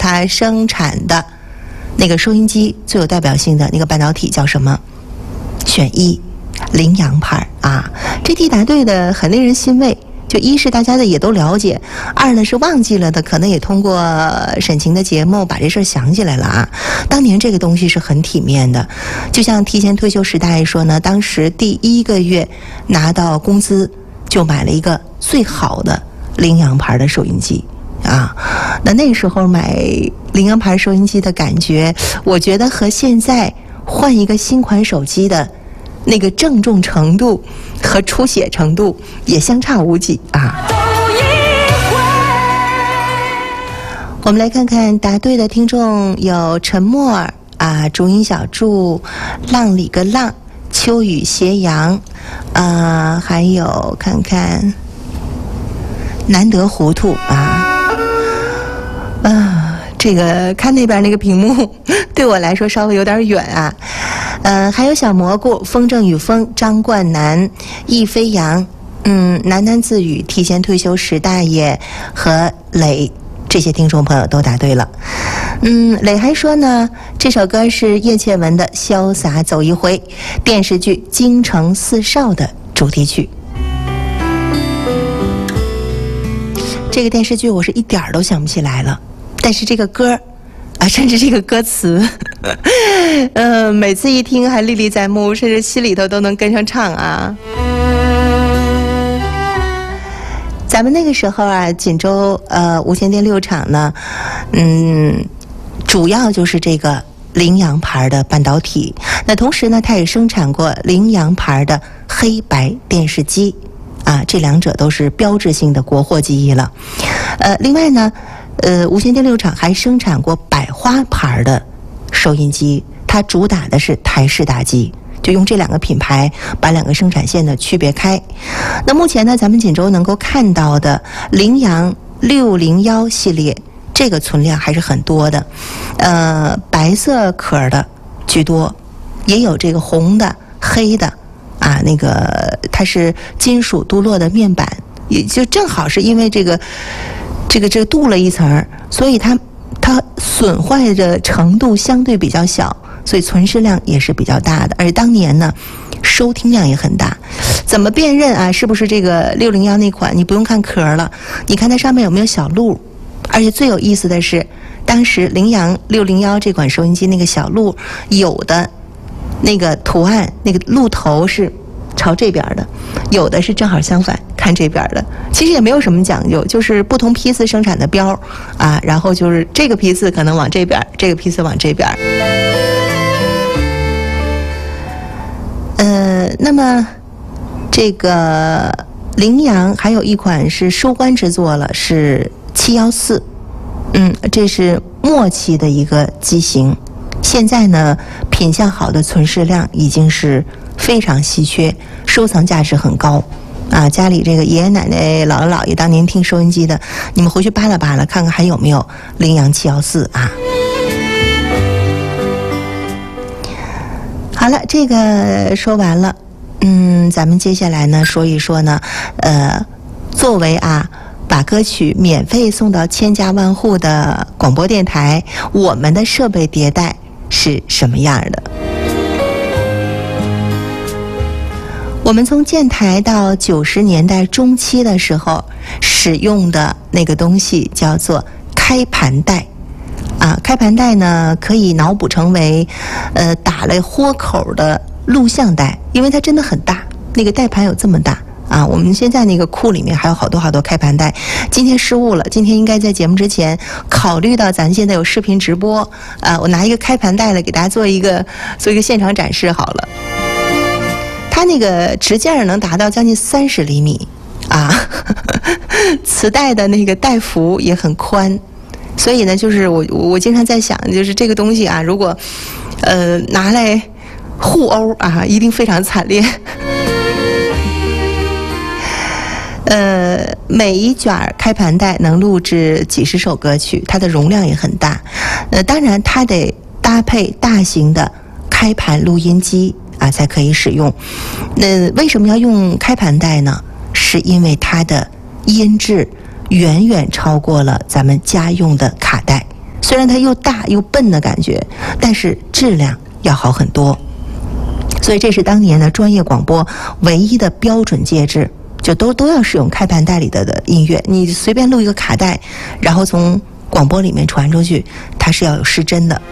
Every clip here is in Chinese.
它生产的那个收音机最有代表性的那个半导体叫什么？选一，羚羊牌啊。这题答对的很令人欣慰。就一是大家的也都了解，二呢是忘记了的，可能也通过沈晴的节目把这事儿想起来了啊。当年这个东西是很体面的，就像提前退休时代说呢，当时第一个月拿到工资就买了一个最好的羚羊牌的收音机啊。那时候买羚羊牌收音机的感觉，我觉得和现在换一个新款手机的那个郑重程度和出血程度也相差无几啊。我们来看看答对的听众有陈默儿啊、竹音小柱、浪里个浪、秋雨斜阳还有看看难得糊涂这个看那边那个屏幕对我来说稍微有点远啊。还有小蘑菇、风筝与风、张冠南、易飞扬，喃喃自语、提前退休时大爷和磊，这些听众朋友都答对了。磊还说呢，这首歌是叶倩文的《潇洒走一回》，电视剧《京城四少》的主题曲。这个电视剧我是一点儿都想不起来了，但是这个歌甚至这个歌词每次一听还历历在目，甚至心里头都能跟上唱啊。咱们那个时候啊，锦州无线电6厂呢主要就是这个羚羊牌的半导体，那同时呢它也生产过羚羊牌的黑白电视机啊，这两者都是标志性的国货技艺了。另外呢无线电6厂还生产过百花牌的收音机，它主打的是台式大机，就用这两个品牌把两个生产线的区别开。那目前呢，咱们锦州能够看到的羚羊601系列，这个存量还是很多的，白色壳的居多，也有这个红的、黑的啊，那个它是金属镀铬的面板，也就正好是因为这个镀了一层，所以它损坏的程度相对比较小，所以存世量也是比较大的。而当年呢，收听量也很大。怎么辨认啊？是不是这个601那款？你不用看壳了，你看它上面有没有小鹿。而且最有意思的是，当时羚羊601这款收音机那个小鹿，有的那个图案那个鹿头是朝这边的，有的是正好相反看这边的。其实也没有什么讲究，就是不同批次生产的标啊，然后就是这个批次可能往这边，这个批次往这边。那么这个羚羊还有一款是收官之作了，是714，这是末期的一个机型。现在呢，品相好的存世量已经是非常稀缺，收藏价值很高啊！家里这个爷爷奶奶、姥姥姥爷当年听收音机的，你们回去扒拉扒拉，看看还有没有羚羊714啊！好了，这个说完了，咱们接下来呢说一说呢，作为把歌曲免费送到千家万户的广播电台，我们的设备迭代是什么样的？我们从建台到90年代中期的时候，使用的那个东西叫做开盘带。开盘带呢可以脑补成为打了豁口的录像带，因为它真的很大，那个带盘有这么大啊。我们现在那个库里面还有好多好多开盘带。今天失误了，今天应该在节目之前考虑到咱现在有视频直播我拿一个开盘带来给大家做一个现场展示好了。它那个直径能达到将近30厘米磁带的那个带幅也很宽，所以呢，就是我经常在想，就是这个东西如果拿来互殴一定非常惨烈。每一卷开盘带能录制几十首歌曲，它的容量也很大。当然它得搭配大型的开盘录音机才可以使用。为什么要用开盘带呢？是因为它的音质远远超过了咱们家用的卡带。虽虽然它又大又笨的感觉，但是质量要好很多。所以这是当年的专业广播唯一的标准介质，就都要使用开盘带里的音乐。你随便录一个卡带，然后从广播里面传出去，它是要有失真的。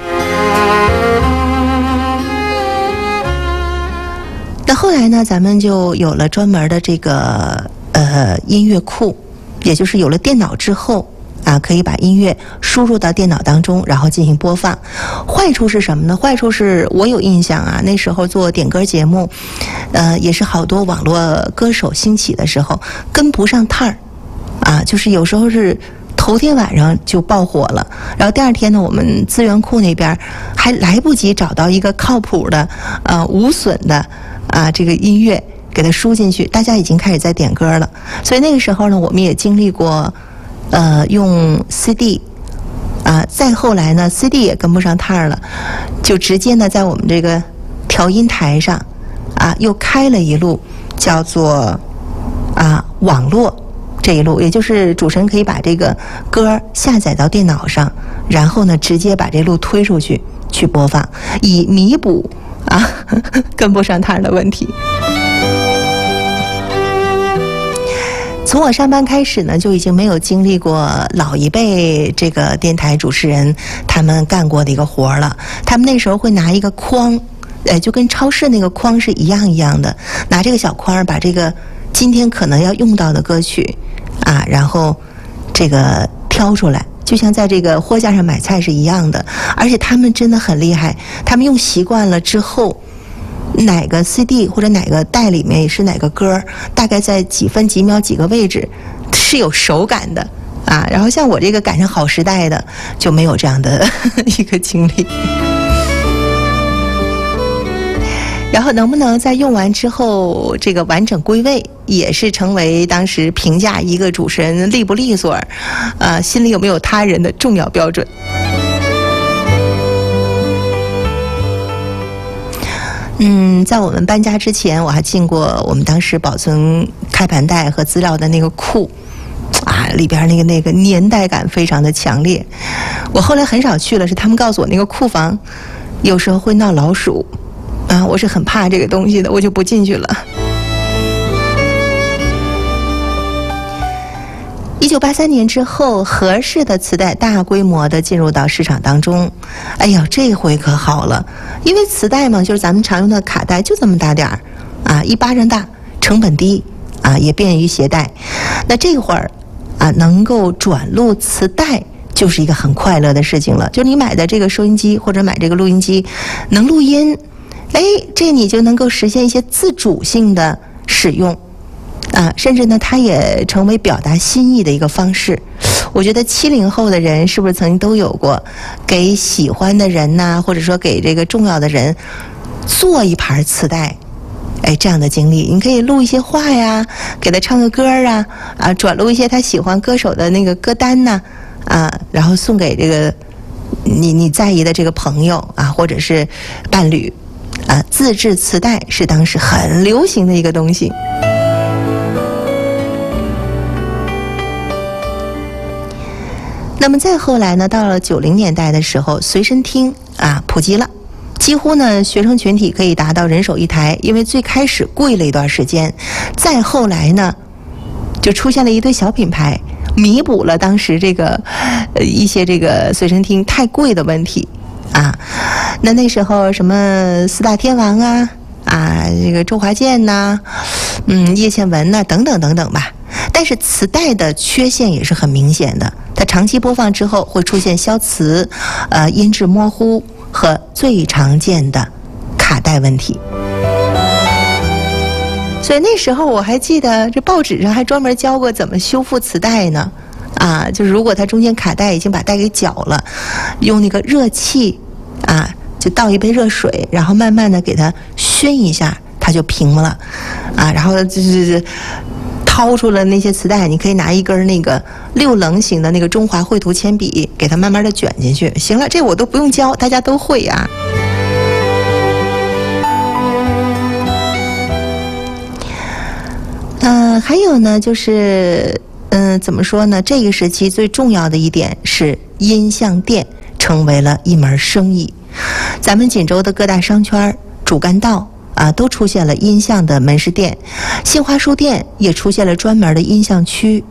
那后来呢，咱们就有了专门的这个音乐库，也就是有了电脑之后啊，可以把音乐输入到电脑当中，然后进行播放。坏处是什么呢？坏处是我有印象啊，那时候做点歌节目，也是好多网络歌手兴起的时候跟不上趟儿，啊，就是有时候是头天晚上就爆火了，然后第二天呢，我们资源库那边还来不及找到一个靠谱的无损的这个音乐给它输进去，大家已经开始在点歌了。所以那个时候呢，我们也经历过用 CD 再后来呢 CD 也跟不上趟了，就直接呢在我们这个调音台上又开了一路叫做网络这一路，也就是主持人可以把这个歌下载到电脑上，然后呢直接把这路推出去播放，以弥补跟不上趟的问题。从我上班开始呢，就已经没有经历过老一辈这个电台主持人他们干过的一个活了。他们那时候会拿一个框，就跟超市那个框是一样的，拿这个小框把这个今天可能要用到的歌曲然后这个挑出来，就像在这个货架上买菜是一样的。而且他们真的很厉害，他们用习惯了之后，哪个 CD 或者哪个带里面是哪个歌，大概在几分几秒几个位置是有手感的然后像我这个赶上好时代的就没有这样的一个经历。然后能不能在用完之后这个完整归位，也是成为当时评价一个主持人利不利索心里有没有他人的重要标准。在我们搬家之前，我还进过我们当时保存开盘带和资料的那个库里边那个年代感非常的强烈。我后来很少去了，是他们告诉我那个库房有时候会闹老鼠我是很怕这个东西的，我就不进去了。1983年之后，合适的磁带大规模的进入到市场当中。哎呀，这回可好了，因为磁带嘛，就是咱们常用的卡带，就这么大点儿一巴掌大，成本低也便于携带。那这会儿能够转录磁带就是一个很快乐的事情了。就你买的这个收音机或者买这个录音机能录音，这你就能够实现一些自主性的使用甚至呢它也成为表达心意的一个方式。我觉得70后的人是不是曾经都有过给喜欢的人或者说给这个重要的人做一盘磁带这样的经历。你可以录一些话呀，给他唱个歌转录一些他喜欢歌手的那个歌单然后送给这个你在意的这个朋友或者是伴侣自制磁带是当时很流行的一个东西。那么再后来呢，到了90年代的时候，随身听普及了，几乎呢学生群体可以达到人手一台。因为最开始贵了一段时间，再后来呢就出现了一堆小品牌，弥补了当时这个一些这个随身听太贵的问题那时候什么四大天王这个周华健叶倩文等等等等吧。但是磁带的缺陷也是很明显的，它长期播放之后会出现消磁、音质模糊和最常见的卡带问题。所以那时候我还记得这报纸上还专门教过怎么修复磁带呢就是如果它中间卡带已经把带给绞了，用那个热气就倒一杯热水，然后慢慢的给它熏一下，它就平了然后就是掏出了那些磁带，你可以拿一根那个6棱形的那个中华绘图铅笔给它慢慢的卷进去。行了，这我都不用教，大家都会还有呢就是怎么说呢，这个时期最重要的一点是音像店成为了一门生意。咱们锦州的各大商圈、主干道都出现了音像的门市店，新华书店也出现了专门的音像区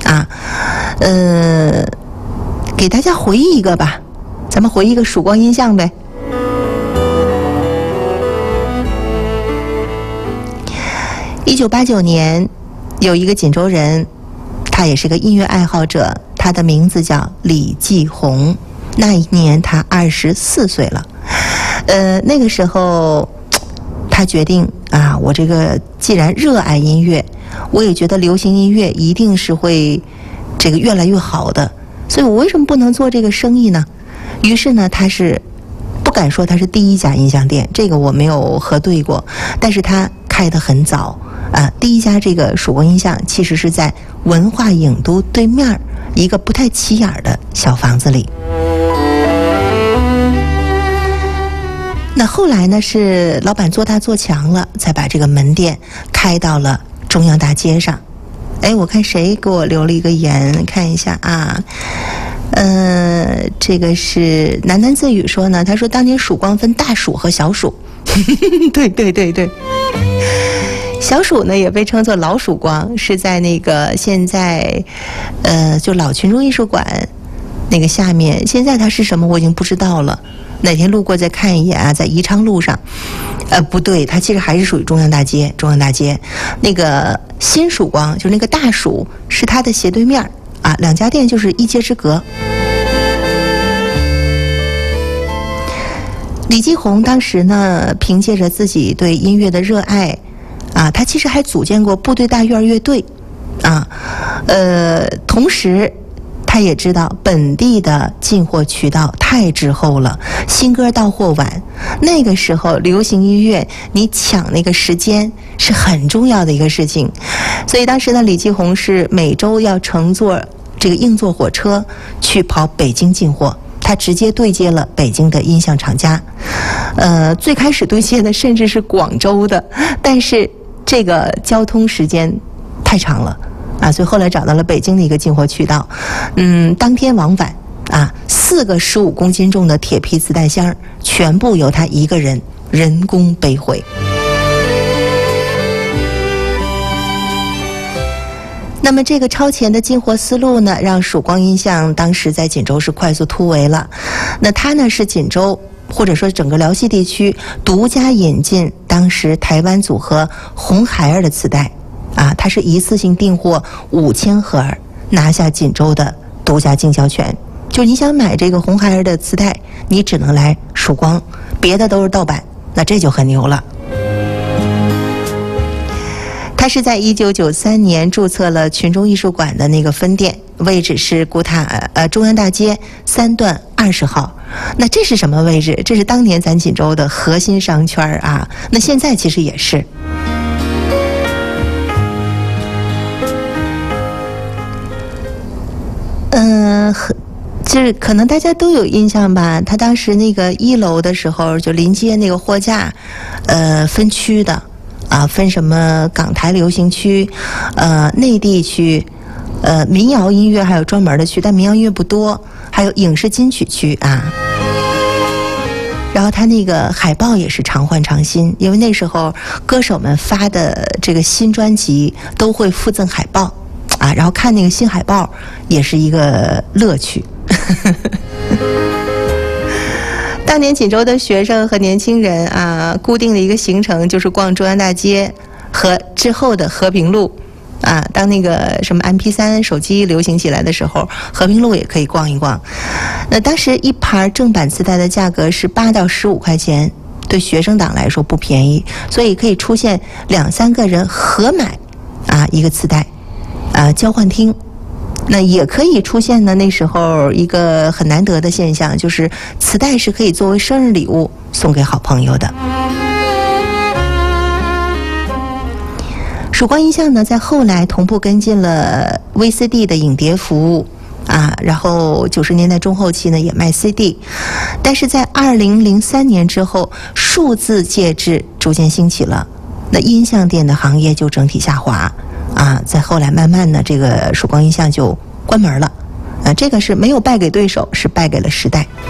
给大家回忆一个吧，咱们回忆一个曙光音像呗。1989年，有一个锦州人，他也是个音乐爱好者，他的名字叫李继红。那一年他24岁了，那个时候他决定我这个既然热爱音乐，我也觉得流行音乐一定是会这个越来越好的，所以我为什么不能做这个生意呢？于是呢，他是不敢说他是第一家音像店，这个我没有核对过，但是他开得很早第一家这个曙光音像其实是在文化影都对面一个不太起眼的小房子里。那后来呢，是老板做大做强了，才把这个门店开到了中央大街上。我看谁给我留了一个言，看一下这个是喃喃自语说呢，他说当年曙光分大曙和小曙对，小曙呢也被称作老曙光，是在那个现在就老群众艺术馆那个下面，现在它是什么我已经不知道了，哪天路过再看一眼在宜昌路上。不对，它其实还是属于中央大街。那个新曙光就是那个大曙是它的斜对面两家店就是一街之隔。李继红当时呢，凭借着自己对音乐的热爱他其实还组建过部队大院乐队同时他也知道本地的进货渠道太滞后了，新歌到货晚，那个时候流行音乐你抢那个时间是很重要的一个事情，所以当时呢，李继红是每周要乘坐这个硬座火车去跑北京进货，他直接对接了北京的音像厂家，最开始对接的甚至是广州的，但是这个交通时间太长了所以后来找到了北京的一个进货渠道，当天往返4个15公斤重的铁皮磁带箱全部由他一个人人工背回。那么这个超前的进货思路呢，让曙光音像当时在锦州是快速突围了。那它呢是锦州或者说整个辽西地区独家引进当时台湾组合红孩儿的磁带它是一次性订货5000盒，拿下锦州的独家经销权。就你想买这个红孩儿的磁带，你只能来曙光，别的都是盗版，那这就很牛了。他是在1993年注册了群众艺术馆的那个分店，位置是古塔中央大街3段20号。那这是什么位置？这是当年咱锦州的核心商圈那现在其实也是。就是可能大家都有印象吧，他当时那个1楼的时候，就临街那个货架分区的分什么港台流行区内地区民谣音乐还有专门的区，但民谣音乐不多，还有影视金曲区然后他那个海报也是常换常新，因为那时候歌手们发的这个新专辑都会附赠海报然后看那个新海报也是一个乐趣。当年锦州的学生和年轻人固定的一个行程就是逛中央大街和之后的和平路当那个什么 MP3 手机流行起来的时候，和平路也可以逛一逛。那当时一盘正版磁带的价格是8到15块钱，对学生党来说不便宜，所以可以出现2-3个人合买一个磁带交换听。那也可以出现呢，那时候一个很难得的现象，就是磁带是可以作为生日礼物送给好朋友的。曙光音像呢，在后来同步跟进了 VCD 的影碟服务然后90年代中后期呢也卖 CD， 但是在2003年之后，数字介质逐渐兴起了，那音像店的行业就整体下滑在后来慢慢的这个曙光音像就关门了这个是没有败给对手，是败给了时代。